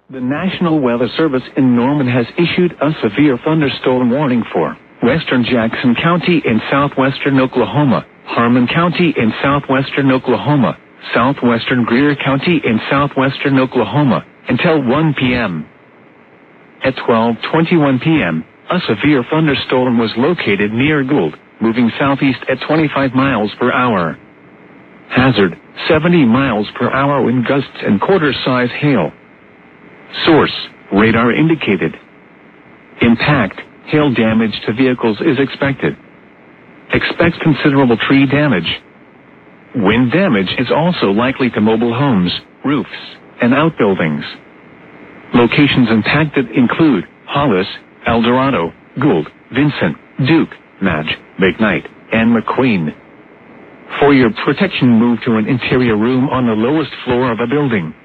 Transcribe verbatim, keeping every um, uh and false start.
The National Weather Service in Norman has issued a severe thunderstorm warning for western Jackson County in southwestern Oklahoma, Harmon County in southwestern Oklahoma, southwestern Greer County in southwestern Oklahoma, until one p m At twelve twenty-one p m, a severe thunderstorm was located near Gould, moving southeast at twenty-five miles per hour. Hazard, seventy miles per hour wind gusts and quarter-size hail. Source, radar indicated. Impact, hail damage to vehicles is expected. Expect considerable tree damage. Wind damage is also likely to mobile homes, roofs, and outbuildings. Locations impacted include Hollis, El Dorado, Gould, Vincent, Duke, Madge, McKnight, and McQueen. For your protection, move to an interior room on the lowest floor of a building.